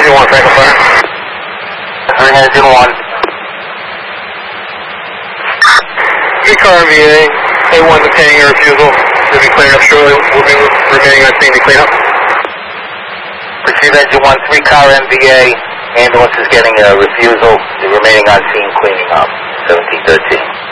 Engine 1, Franklin Fire. Green Engine 1. VCAR VA, A1 obtaining a refusal. Will be clearing up shortly. We'll be remaining on scene to clean up. Receive Engine 1, 3 car NVA. Ambulance is getting a refusal. They're remaining on scene cleaning up. 1713.